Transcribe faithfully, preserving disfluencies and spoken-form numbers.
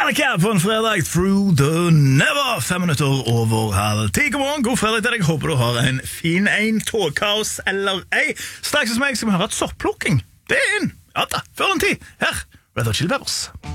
Metallica på en fredag, Through the Never. Fem minutter over halv ti. God morgen, god fredag til deg. Håper du har en fin en, togkaos eller ei. Straks hos meg skal vi høre et soppplukking. Det er inn. Ja da, før den tid. Her, Red Hot Chili Peppers.